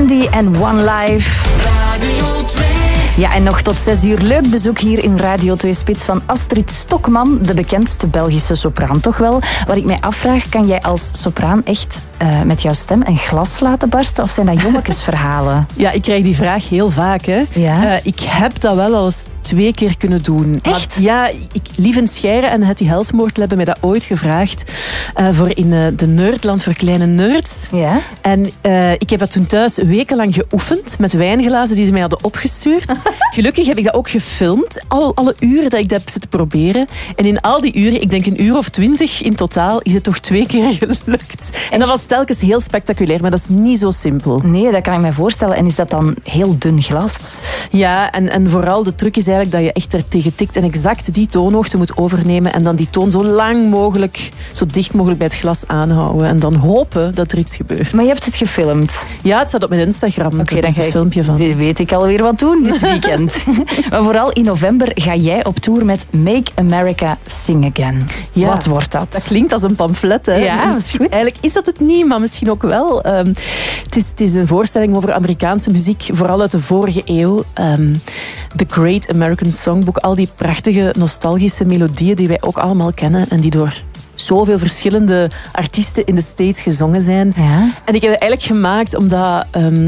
Blondie en One Life. Radio 2. Ja, en nog tot 6 uur leuk bezoek hier in Radio 2 Spits van Astrid Stokman, de bekendste Belgische sopraan. Toch wel, wat ik mij afvraag, kan jij als sopraan echt met jouw stem een glas laten barsten? Of zijn dat jongekesverhalen? Ja, ik krijg die vraag heel vaak. Hè. Ja? Ik heb dat wel al eens 2 keer kunnen doen. Echt? Maar, ja, Lieven Scheire en Hetty Helsmoort hebben mij dat ooit gevraagd voor in de Nerdland voor kleine nerds. Ja? En ik heb dat toen thuis wekenlang geoefend met wijnglazen die ze mij hadden opgestuurd. Gelukkig heb ik dat ook gefilmd. Alle uren dat ik dat heb zitten proberen. En in al die uren, ik denk een uur of 20 in totaal, is het toch 2 keer gelukt. En dat was telkens heel spectaculair, maar dat is niet zo simpel. Nee, dat kan ik me voorstellen. En is dat dan heel dun glas? Ja, en vooral de truc is eigenlijk dat je echt er tegen tikt en exact die toonhoogte moet overnemen en dan die toon zo lang mogelijk, zo dicht mogelijk bij het glas aanhouden en dan hopen dat er iets gebeurt. Maar je hebt het gefilmd. Ja, het staat op mijn Instagram. Oké, dan ga een ik filmpje van. Dit weet ik alweer wat doen dit weekend. Maar vooral in november ga jij op tour met Make America Sing Again. Ja, wat wordt dat? Dat klinkt als een pamflet. Hè? Ja, Dus dat is goed. Eigenlijk is dat het niet, maar misschien ook wel. Het is een voorstelling over Amerikaanse muziek, vooral uit de vorige eeuw. The Great American Songbook. Al die prachtige, nostalgische melodieën die wij ook allemaal kennen en die door zoveel verschillende artiesten in de States gezongen zijn. Ja. En ik heb het eigenlijk gemaakt omdat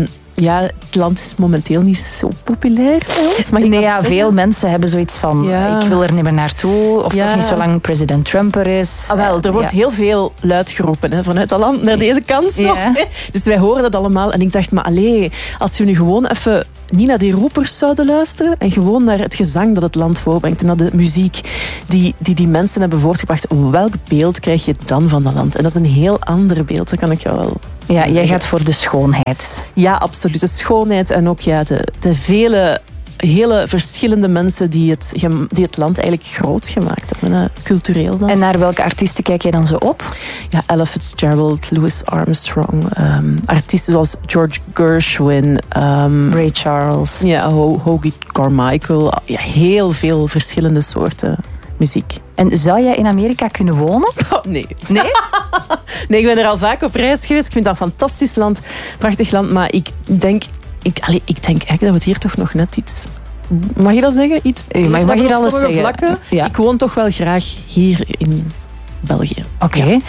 het land is momenteel niet zo populair. Nee, ja, veel mensen hebben zoiets van, ik wil er niet meer naartoe. Of toch niet zolang president Trump er is. Er wordt heel veel luid geroepen vanuit dat land naar deze kant. Ja. Dus wij horen dat allemaal. En ik dacht, maar als we nu gewoon even niet naar die roepers zouden luisteren en gewoon naar het gezang dat het land voorbrengt en naar de muziek die mensen hebben voortgebracht, welk beeld krijg je dan van dat land? En dat is een heel ander beeld, dat kan ik jou wel zeggen. Jij gaat voor de schoonheid. Ja, absoluut. De schoonheid en ook de vele hele verschillende mensen die het land eigenlijk groot gemaakt hebben, cultureel dan. En naar welke artiesten kijk je dan zo op? Ja, Ella Fitzgerald, Louis Armstrong, artiesten zoals George Gershwin, Ray Charles. Ja, Hoagie Carmichael. Ja, heel veel verschillende soorten muziek. En zou jij in Amerika kunnen wonen? Oh, nee. Nee? Nee, ik ben er al vaak op reis geweest. Ik vind dat een fantastisch land, prachtig land, maar ik denk eigenlijk dat we het hier toch nog net iets... Mag je dat zeggen? Mag je alles zeggen? Vlakken. Ja. Ik woon toch wel graag hier in België. Oké. Ja.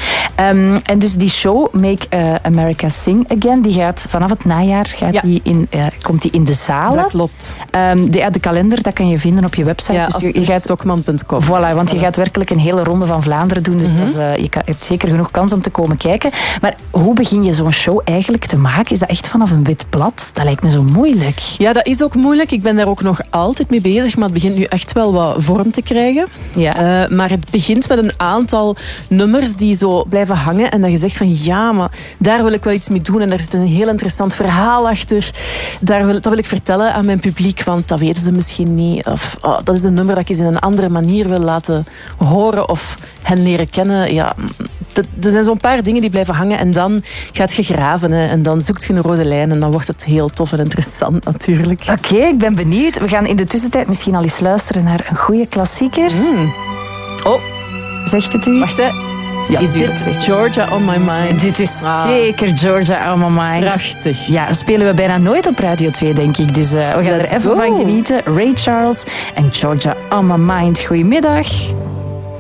En dus die show Make America Sing Again, die gaat vanaf het najaar komt die in de zalen. Dat klopt. De kalender, dat kan je vinden op je website. Ja, dus je gaat stokman.com. Voilà, want je gaat werkelijk een hele ronde van Vlaanderen doen. Dus je hebt zeker genoeg kans om te komen kijken. Maar hoe begin je zo'n show eigenlijk te maken? Is dat echt vanaf een wit blad? Dat lijkt me zo moeilijk. Ja, dat is ook moeilijk. Ik ben daar ook nog altijd mee bezig. Maar het begint nu echt wel wat vorm te krijgen. Ja. Maar het begint met een aantal nummers die zo blijven hangen. En dat je zegt van ja, maar daar wil ik wel iets mee doen. En daar zit een heel interessant verhaal achter. Dat wil ik vertellen aan mijn publiek. Want dat weten ze misschien niet. Of dat is een nummer dat ik eens in een andere manier wil laten horen. Of hen leren kennen. Ja, er zijn zo'n paar dingen die blijven hangen. En dan gaat je graven. En dan zoekt je een rode lijn. En dan wordt het heel tof en interessant natuurlijk. Oké, ik ben benieuwd. We gaan in de tussentijd misschien al eens luisteren naar een goede klassieker. Oh, zegt het u? wacht hè. Ja, is dit Georgia on My Mind? Dit is zeker Georgia on My Mind. Prachtig. Ja, spelen we bijna nooit op Radio 2, denk ik. Dus we gaan er even van genieten. Ray Charles en Georgia on My Mind. Goedemiddag.